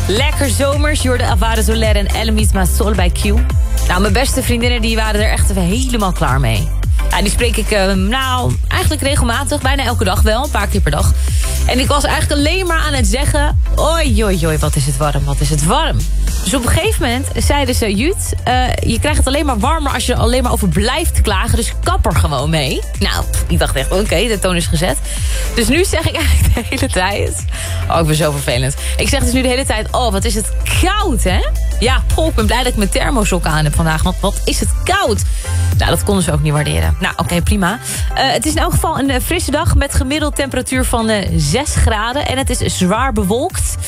Lekker zomers, Jorde Avada Soler en El Misma Sol bij Q. Nou, mijn beste vriendinnen die waren er echt even helemaal klaar mee. Ja, die spreek ik eigenlijk regelmatig, bijna elke dag wel, een paar keer per dag. En ik was eigenlijk alleen maar aan het zeggen... Oi, wat is het warm, wat is het warm. Dus op een gegeven moment zeiden ze... Jut, je krijgt het alleen maar warmer als je er alleen maar over blijft klagen. Dus kap er gewoon mee. Nou, ik dacht echt, oké, de toon is gezet. Dus nu zeg ik eigenlijk de hele tijd... Oh, ik ben zo vervelend. Ik zeg dus nu de hele tijd... Oh, wat is het koud, hè? Ja, ik ben blij dat ik mijn thermosok aan heb vandaag. Want wat is het koud. Nou, dat konden ze ook niet waarderen. Nou, oké, prima. Het is in elk geval een frisse dag met gemiddeld temperatuur van 6 graden. En het is zwaar bewolkt.